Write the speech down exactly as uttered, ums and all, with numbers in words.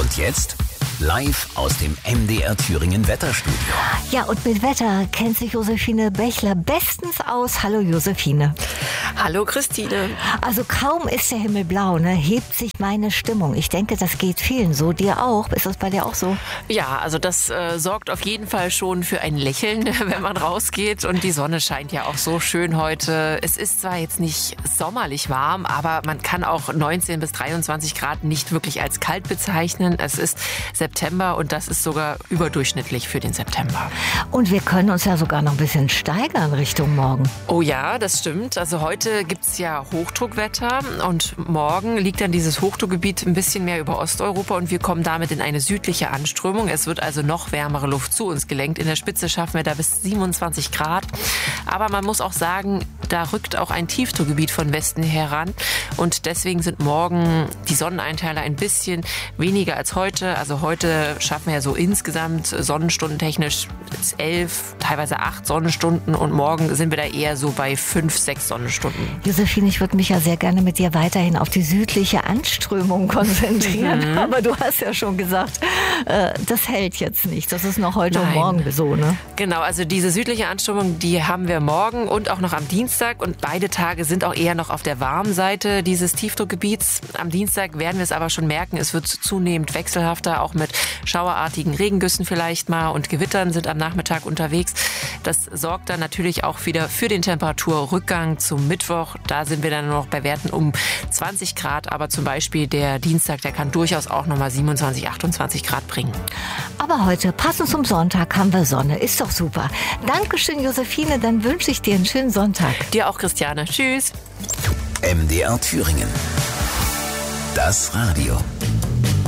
Und jetzt live aus dem M D R Thüringen Wetterstudio. Ja, und mit Wetter kennt sich Josephine Bechler bestens aus. Hallo Josephine. Hallo Christine. Also kaum ist der Himmel blau, ne, hebt sich meine Stimmung. Ich denke, das geht vielen so. Dir auch? Ist das bei dir auch so? Ja, also das äh, sorgt auf jeden Fall schon für ein Lächeln, wenn man rausgeht. Und die Sonne scheint ja auch so schön heute. Es ist zwar jetzt nicht sommerlich warm, aber man kann auch neunzehn bis dreiundzwanzig Grad nicht wirklich als kalt bezeichnen. Es ist September und das ist sogar überdurchschnittlich für den September. Und wir können uns ja sogar noch ein bisschen steigern Richtung morgen. Oh ja, das stimmt. Also heute gibt's ja Hochdruckwetter und morgen liegt dann dieses Hochdruckgebiet ein bisschen mehr über Osteuropa und wir kommen damit in eine südliche Anströmung. Es wird also noch wärmere Luft zu uns gelenkt. In der Spitze schaffen wir da bis siebenundzwanzig Grad. Aber man muss auch sagen, da rückt auch ein Tiefdruckgebiet von Westen heran und deswegen sind morgen die Sonneneinteile ein bisschen weniger als heute. Also heute schaffen wir ja so insgesamt sonnenstundentechnisch elf, teilweise acht Sonnenstunden und morgen sind wir da eher so bei fünf, sechs Sonnenstunden. Josephine, ich würde mich ja sehr gerne mit dir weiterhin auf die südliche Anströmung konzentrieren. Mhm. Aber du hast ja schon gesagt, äh, das hält jetzt nicht. Das ist noch heute Nein. und morgen so, ne? Genau, also diese südliche Anströmung, die haben wir morgen und auch noch am Dienstag. Und beide Tage sind auch eher noch auf der warmen Seite dieses Tiefdruckgebiets. Am Dienstag werden wir es aber schon merken, es wird zunehmend wechselhafter, auch mit schauerartigen Regengüssen vielleicht mal und Gewittern sind am Nachmittag unterwegs. Das sorgt dann natürlich auch wieder für den Temperaturrückgang zum Mittwoch. Da sind wir dann noch bei Werten um zwanzig Grad, aber zum Beispiel der Dienstag, der kann durchaus auch nochmal siebenundzwanzig, achtundzwanzig Grad bringen. Aber heute, passend zum Sonntag, haben wir Sonne. Ist doch super. Dankeschön, Josephine. Dann wünsche ich dir einen schönen Sonntag. Dir auch, Christiane. Tschüss. M D R Thüringen. Das Radio.